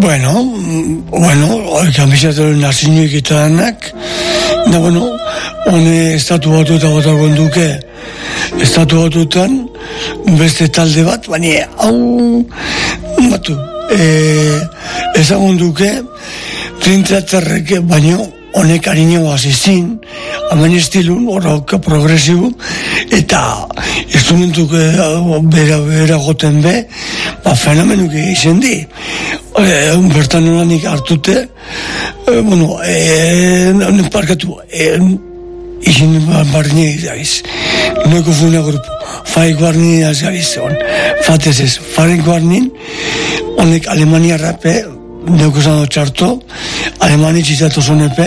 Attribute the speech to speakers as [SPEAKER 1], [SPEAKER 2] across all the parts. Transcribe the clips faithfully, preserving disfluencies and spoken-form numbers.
[SPEAKER 1] Bueno, bueno, kamisatoren nazinuik eta danak, da, bueno, hone estatu batu eta botako duke, estatu batutan, beste talde bat, baina, hau, batu, e, ezagun duke, trintratzarrek, baino, honek harino azizin, hamen estilun, horrok progresibu, eta instrumentuk bera, bera goten be, ba, fenomenuk izan di. E, bertan horanik hartute, e, bueno, e, parkatu, e, izin barri gabiz, nueko funa grupo, Faik Guarnin gabiz, fatez ez, Faik Guarnin, honek Alemania rape, neuko zano txarto, Alemani txizatu zonepe,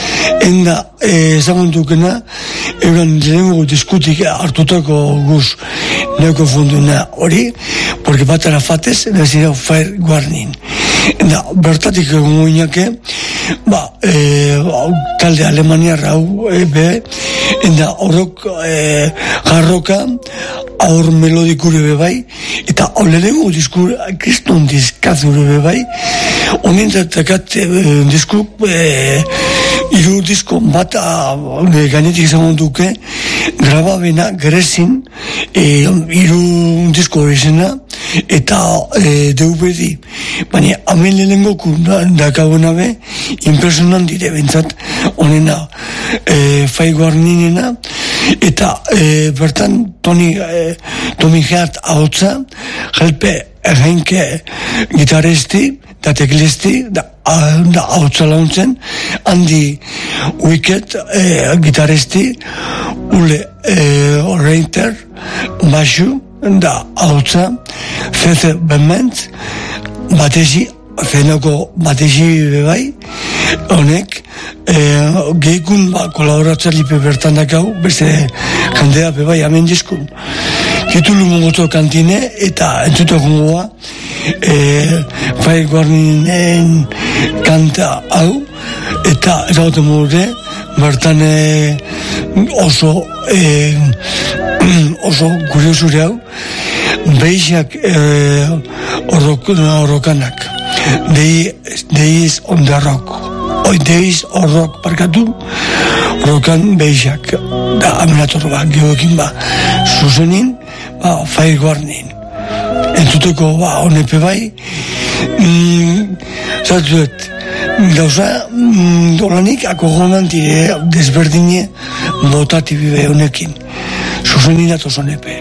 [SPEAKER 1] enda ezagun dukena, euran lehenko diskutik hartutako guz neuko funduna hori, porque batara fatez, bezira Faik Guarnin. Enda, bertatik egun guinake, ba, e, talde Alemania rau, e, be, enda, horrok e, jarroka, aur melodikure bebai, eta horrengo diskur, kriston diskazure bebai, honen zatakat e, diskuk, e, iru disko bat e, gainetik izan duke, grababena grezin, e, iru disko izena, eta e, D V D. Baina, hamen lehenengoko dakaguna be, impresionan dire bentsat, honena, e, Faik Guarninena, eta e, bertan Toni, e, Tomi Hart ahotza, jelpe erreinke gitarresti, da teklisti, da, da ahotza launtzen, handi Wicked e, gitarresti, ule e, Reinter, basu, da ahotza, Zeze Bement, batezi, zenoko batezi bebai, honek, e, gehikun ba, kolaboratzalipe bertan dakau, beste jendea bebai hamen diskun. Titulu mongoto kantine, eta entzutako goa, e, Faik Guarninen kanta hau, eta ezagote modude, bertan e, oso, e, oso kuriosure hau, behizak e, horrokanak. Deiz on the rock. Oi, deiz on rock parkatu, rokan behizak. Da, amenator ba, geoekin ba, zuzenin, ba, Faik Guarnin. Entzuteko, ba, honepe bai, mm, zatuet, gauza, mm, dolanik, akogonan tire, desberdine, botati bibe honekin. Zuzenin atoz honepe.